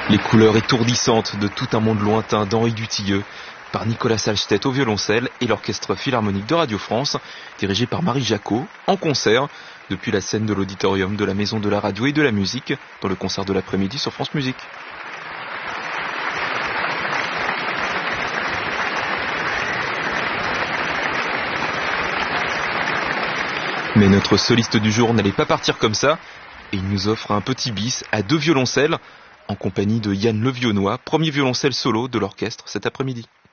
Les couleurs étourdissantes de tout un monde lointain d'Henri Dutilleux, par Nicolas Salstedt au violoncelle et l'Orchestre Philharmonique de Radio France, dirigé par Marie Jacot, en concert, depuis la scène de l'auditorium de la Maison de la Radio et de la Musique, dans le concert de l'après-midi sur France Musique. Mais notre soliste du jour n'allait pas partir comme ça, et il nous offre un petit bis à 2 violoncelles, en compagnie de Yann Levionnois, premier violoncelle solo de l'orchestre cet après-midi.